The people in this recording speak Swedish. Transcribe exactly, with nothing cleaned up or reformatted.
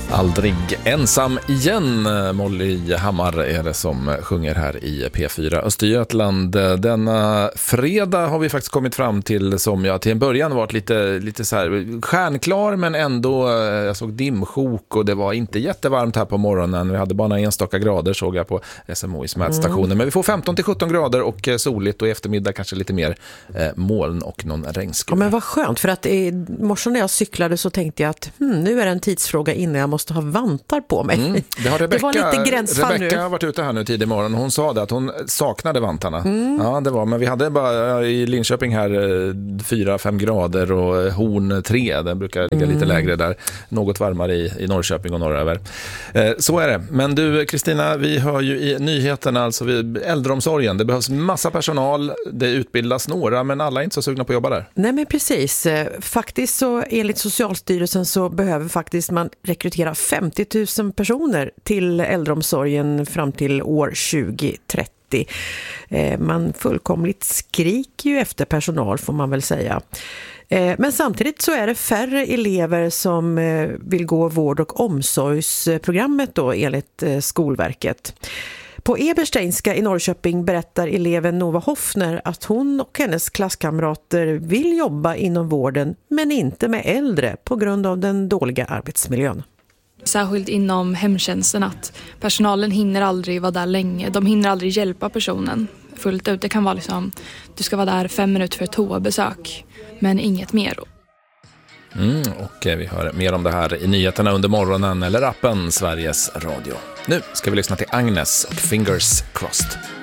Aldrig ensam igen. Molly Hammar är det som sjunger här i P fyra Östergötland. Denna fredag har vi faktiskt kommit fram till som jag till en början varit lite, lite så här stjärnklar, men ändå jag såg dimsjok och det var inte jättevarmt här på morgonen. Vi hade bara några enstaka grader såg jag på S M H:s mätstationer. Mm. Men vi får femton till sjutton grader och soligt och i eftermiddag kanske lite mer eh, moln och någon regnskur. Ja, men vad skönt, för att i morse när jag cyklade så tänkte jag att hmm, nu är det en tidsfråga innan jag måste ha vantar på mig. Mm. Det, har Rebecca, det var lite gränsfall nu. Rebecca har varit ute här nu tidig morgon och hon sa det att hon saknade vantarna. Mm. Ja, det var, men vi hade bara i Linköping här fyra fem grader och Horn tre, den brukar ligga mm. lite lägre där. Något varmare i, i Norrköping och norröver. Eh, så är det. Men du Kristina, vi hör ju i nyheterna alltså vid äldreomsorgen. Det behövs massa personal, det utbildas några, men alla är inte så sugna på att jobba där. Nej, men precis. Faktiskt så enligt Socialstyrelsen så behöver faktiskt man rekrytera femtio tusen personer till äldreomsorgen fram till år tjugo trettio. Man fullkomligt skriker ju efter personal får man väl säga. Men samtidigt så är det färre elever som vill gå vård- och omsorgsprogrammet då enligt Skolverket. På Ebersteinska i Norrköping berättar eleven Nova Hoffner att hon och hennes klasskamrater vill jobba inom vården men inte med äldre på grund av den dåliga arbetsmiljön. Särskilt inom hemtjänsten att personalen hinner aldrig vara där länge. De hinner aldrig hjälpa personen fullt ut. Det kan vara liksom, du ska vara där fem minuter för ett toabesök, men inget mer. Mm, och vi hör mer om det här i nyheterna under morgonen eller appen Sveriges Radio. Nu ska vi lyssna till Agnes och Fingers Crossed.